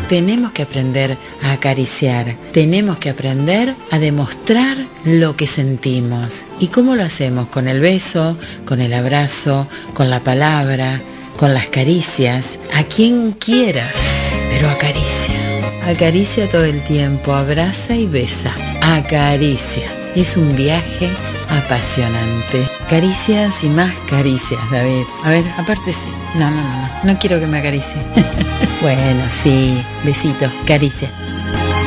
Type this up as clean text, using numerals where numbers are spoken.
tenemos que aprender a acariciar, tenemos que aprender a demostrar lo que sentimos. ¿Y cómo lo hacemos? Con el beso, con el abrazo, con la palabra, con las caricias, a quien quieras, pero acaricia. Acaricia todo el tiempo, abraza y besa, acaricia. Es un viaje apasionante. Caricias y más caricias, David. A ver, aparte sí. No quiero que me acaricie. Bueno, sí, besitos, caricia.